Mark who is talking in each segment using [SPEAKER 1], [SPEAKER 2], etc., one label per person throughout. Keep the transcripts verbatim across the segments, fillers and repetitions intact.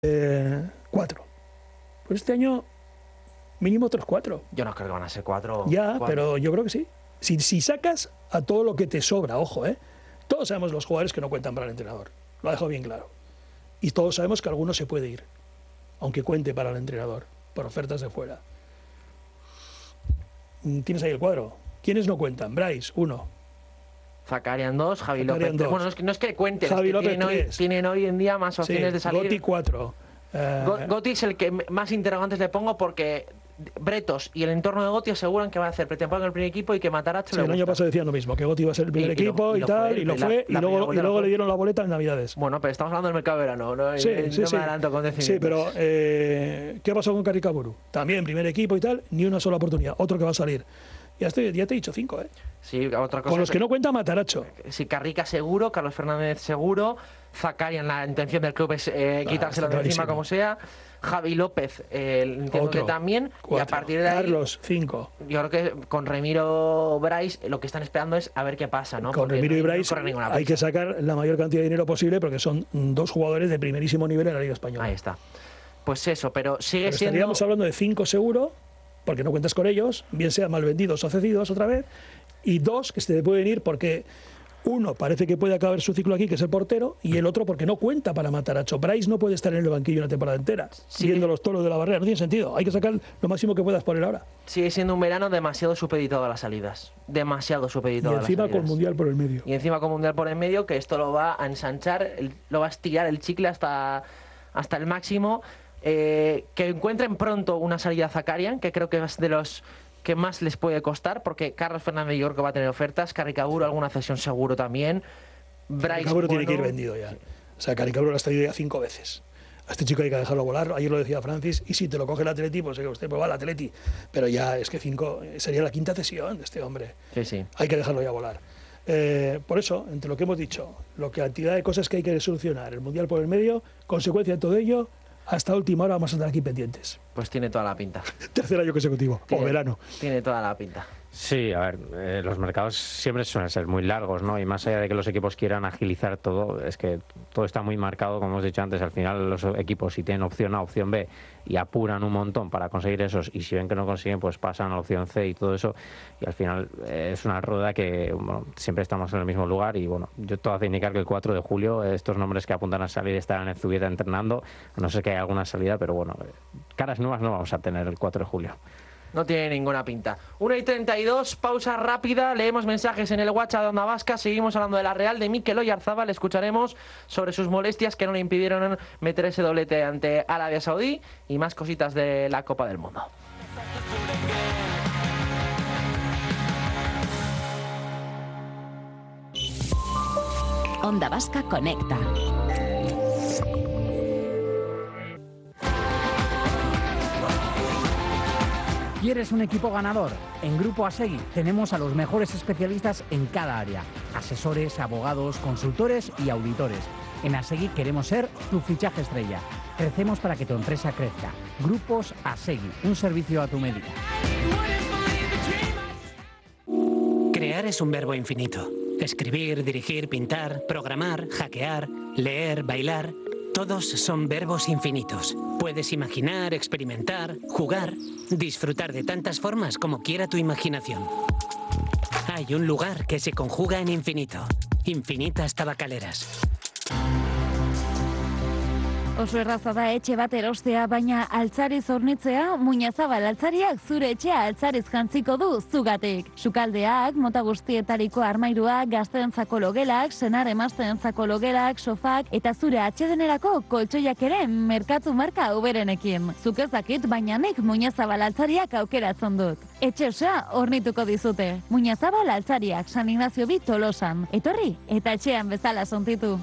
[SPEAKER 1] eh, cuatro. Pues este año mínimo otros cuatro.
[SPEAKER 2] Yo no creo que van a ser cuatro.
[SPEAKER 1] Ya,
[SPEAKER 2] cuatro.
[SPEAKER 1] pero yo creo que sí. Si, si sacas a todo lo que te sobra, ojo, ¿eh? Todos sabemos los jugadores que no cuentan para el entrenador. Lo ha dejado bien claro. Y todos sabemos que alguno se puede ir, aunque cuente para el entrenador, por ofertas de fuera. Tienes ahí el cuadro. ¿Quiénes no cuentan? Bryce, uno.
[SPEAKER 2] Zakarian dos, Javi
[SPEAKER 1] Zakarian
[SPEAKER 2] López tres.
[SPEAKER 1] dos.
[SPEAKER 2] Bueno, no es que, no es que cuenten,
[SPEAKER 1] Javi
[SPEAKER 2] es que
[SPEAKER 1] López
[SPEAKER 2] tienen, hoy,
[SPEAKER 1] tres.
[SPEAKER 2] tienen hoy en día más opciones
[SPEAKER 1] Sí,
[SPEAKER 2] de salir.
[SPEAKER 1] Gotti cuatro. Eh,
[SPEAKER 2] Go- Gotti es el que más interrogantes le pongo porque Bretos y el entorno de Gotti aseguran que va a hacer pretemporada en el primer equipo y que Matarazzo
[SPEAKER 1] sí,
[SPEAKER 2] le
[SPEAKER 1] el año
[SPEAKER 2] gusta.
[SPEAKER 1] pasado decían lo mismo, que Gotti iba a ser el primer
[SPEAKER 2] Y- y lo-
[SPEAKER 1] equipo
[SPEAKER 2] y
[SPEAKER 1] y,
[SPEAKER 2] lo
[SPEAKER 1] tal,
[SPEAKER 2] fue,
[SPEAKER 1] y lo
[SPEAKER 2] la-
[SPEAKER 1] fue,
[SPEAKER 2] la
[SPEAKER 1] y
[SPEAKER 2] primera
[SPEAKER 1] luego,
[SPEAKER 2] vuelta
[SPEAKER 1] y
[SPEAKER 2] lo
[SPEAKER 1] luego
[SPEAKER 2] fue.
[SPEAKER 1] le dieron la boleta en Navidades.
[SPEAKER 2] Bueno, pero estamos hablando del mercado de verano, ¿no?
[SPEAKER 1] Sí,
[SPEAKER 2] Eh,
[SPEAKER 1] sí,
[SPEAKER 2] no
[SPEAKER 1] sí.
[SPEAKER 2] me adelanto con
[SPEAKER 1] Sí, pero eh, ¿qué ha pasado con Caricaburu? También primer equipo y tal, ni una sola oportunidad. Otro que va a salir. Ya, estoy, ya te he dicho cinco, ¿eh?
[SPEAKER 2] Sí, otra cosa.
[SPEAKER 1] Con los que no cuenta Mataracho.
[SPEAKER 2] Sí, Carrica seguro, Carlos Fernández seguro, Zakarian, la intención del club es eh,
[SPEAKER 1] Ah,
[SPEAKER 2] quitárselo
[SPEAKER 1] está
[SPEAKER 2] de encima
[SPEAKER 1] clarísimo.
[SPEAKER 2] como sea. Javi López, eh, entiendo
[SPEAKER 1] Otro.
[SPEAKER 2] que también.
[SPEAKER 1] Cuatro.
[SPEAKER 2] Y a partir de ahí,
[SPEAKER 1] Carlos, cinco.
[SPEAKER 2] yo creo que con Remiro Bryce lo que están esperando es a ver qué pasa, ¿no?
[SPEAKER 1] Con
[SPEAKER 2] Porque
[SPEAKER 1] Remiro
[SPEAKER 2] no-
[SPEAKER 1] y
[SPEAKER 2] no
[SPEAKER 1] Bryce
[SPEAKER 2] corre ninguna
[SPEAKER 1] hay que
[SPEAKER 2] prisa.
[SPEAKER 1] sacar la mayor cantidad de dinero posible porque son dos jugadores de primerísimo nivel en la Liga Española.
[SPEAKER 2] Ahí está. Pues eso, pero sigue
[SPEAKER 1] Pero
[SPEAKER 2] siendo.
[SPEAKER 1] estaríamos hablando de cinco seguro, porque no cuentas con ellos, bien sean mal vendidos o cedidos otra vez, y dos que se te pueden ir porque uno parece que puede acabar su ciclo aquí, que es el portero, y el otro porque no cuenta para Mataracho. Bryce no puede estar en el banquillo una temporada entera,
[SPEAKER 2] Sí.
[SPEAKER 1] viendo los toros de la barrera, no tiene sentido. Hay que sacar lo máximo que puedas por él ahora.
[SPEAKER 2] Sigue siendo un verano demasiado supeditado a las salidas. Demasiado
[SPEAKER 1] Y
[SPEAKER 2] supeditado a las
[SPEAKER 1] encima
[SPEAKER 2] salidas.
[SPEAKER 1] con Mundial por el medio.
[SPEAKER 2] Y encima con Mundial por en medio, que esto lo va a ensanchar, el- lo va a estirar el chicle hasta, hasta el máximo. Eh, que encuentren pronto una salida a Zakarian, que creo que es de los que más les puede costar, porque Carlos Fernández yo creo que va a tener ofertas, Carricaburo alguna cesión seguro también. Bryce,
[SPEAKER 1] Caricaburo tiene que ir
[SPEAKER 2] bueno,
[SPEAKER 1] vendido ya. O sea, Caricaburo lo ha traído ya cinco veces. A este chico hay que dejarlo volar. Ayer lo decía Francis. Y si te lo coge el Atleti, pues que usted pues va al Atleti. Pero ya es que cinco sería la quinta cesión de este hombre.
[SPEAKER 2] Sí, sí.
[SPEAKER 1] Hay que dejarlo ya volar. Eh, por eso, entre lo que hemos dicho, lo que cantidad de cosas que hay que solucionar, el Mundial por el medio, consecuencia de todo ello, hasta última hora vamos a estar aquí pendientes.
[SPEAKER 2] Pues tiene toda la pinta.
[SPEAKER 1] Tercer año consecutivo,
[SPEAKER 2] Tiene-
[SPEAKER 1] o verano.
[SPEAKER 2] Tiene toda la pinta.
[SPEAKER 3] Sí, a ver, eh, los mercados siempre suelen ser muy largos, ¿no? Y más allá de que los equipos quieran agilizar todo, es que todo está muy marcado, como hemos dicho antes. Al final los equipos, si tienen opción A, opción B, y apuran un montón para conseguir esos, y si ven que no consiguen, pues pasan a la opción C y todo eso. Y al final eh, es una rueda que, bueno, siempre estamos en el mismo lugar. Y bueno, yo todo hace indicar que el cuatro de julio estos nombres que apuntan a salir estarán en Zubieta entrenando. A no sé que haya alguna salida, pero bueno, eh, caras nuevas no vamos a tener el cuatro de julio.
[SPEAKER 2] No tiene ninguna pinta. una y treinta y dos, pausa rápida. Leemos mensajes en el WhatsApp de Onda Vasca. Seguimos hablando de la Real, de Mikel Oyarzabal. Escucharemos sobre sus molestias que no le impidieron meter ese doblete ante Arabia Saudí y más cositas de la Copa del Mundo.
[SPEAKER 4] Onda Vasca Conecta.
[SPEAKER 5] ¿Quieres un equipo ganador? En Grupo Asegui tenemos a los mejores especialistas en cada área. Asesores, abogados, consultores y auditores. En Asegui queremos ser tu fichaje estrella. Crecemos para que tu empresa crezca. Grupos Asegui, un servicio a tu medida.
[SPEAKER 6] Crear es un verbo infinito. Escribir, dirigir, pintar, programar, hackear, leer, bailar... Todos son verbos infinitos. Puedes imaginar, experimentar, jugar, disfrutar de tantas formas como quiera tu imaginación. Hay un lugar que se conjuga en infinito. Infinitas Tabacaleras.
[SPEAKER 7] Oso erraza da etxe bat erostea, baina altzariz hornitzea, muinazabal altzariak zure etxea altzariz jantziko du zugatik. Sukaldeak, mota guztietariko armairuak, gazteentzako logelak, senar emazteentzako logelak, sofak, eta zure atsedenerako koltsoiak ere merkatu marka uberenekin. Zuk ez dakit, baina nik muinazabal altzariak aukeratzen dut. Etxe osoa hornituko dizute. Muinazabal altzariak, San Ignacio bi Tolosan. Etorri, eta etxean bezala sontitu.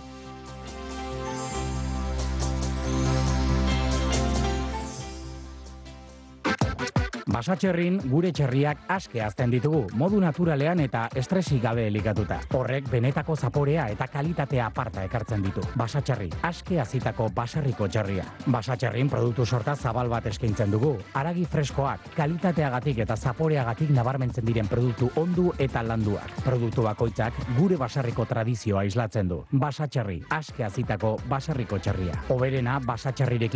[SPEAKER 5] Basatxerrin gure txerriak aske hazten ditugu, modu naturalean eta estresik gabe elikatuta. Horrek benetako zaporea eta kalitatea aparta ekartzen ditu. Basatxerri, aske hazitako baserriko txerria. Basatxerrin produktu sorta zabal bat eskaintzen dugu. Haragi freskoak, kalitateagatik eta zaporeagatik nabarmentzen diren produktu ondu eta landuak. Produktu bakoitzak gure baserriko tradizioa islatzen du. Basatxerri, aske hazitako baserriko txerria. Oberena basatxerrirekin